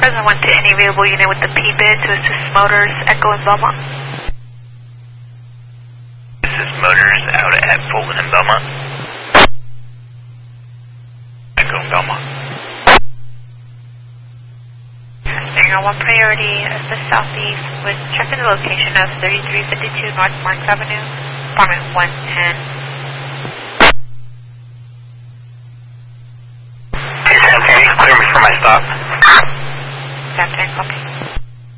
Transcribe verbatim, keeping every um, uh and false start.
Present one to any available unit with the P-bid to assist Motors, Echo and Belmont. Assist Motors out at Fulton and Belmont. Echo and Belmont. Hangar one priority, assist Southeast with check in the location of thirty-three fifty-two North Marks Avenue, apartment one ten. Okay, clear me for my stop. Captain, copy.